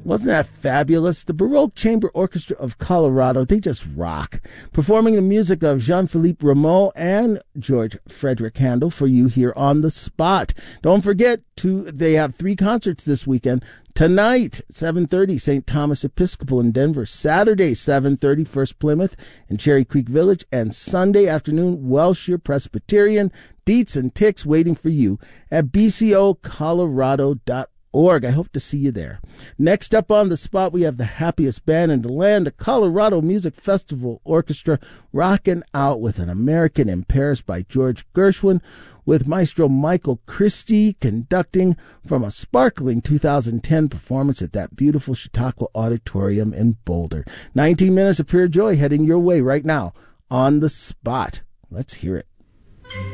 Wasn't that fabulous? The Baroque Chamber Orchestra of Colorado, they just rock. Performing the music of Jean-Philippe Rameau and George Frederick Handel for you here on the spot. Don't forget, they have 3 concerts this weekend. Tonight, 7:30, St. Thomas Episcopal in Denver. Saturday, 7:30, First Plymouth in Cherry Creek Village. And Sunday afternoon, Welshire Presbyterian. Deets and ticks waiting for you at bcocolorado.org. I hope to see you there. Next up on the spot, we have the happiest band in the land, the Colorado Music Festival Orchestra, rocking out with An American in Paris by George Gershwin, with Maestro Michael Christie conducting from a sparkling 2010 performance at that beautiful Chautauqua Auditorium in Boulder. 19 minutes of pure joy heading your way right now on the spot. Let's hear it.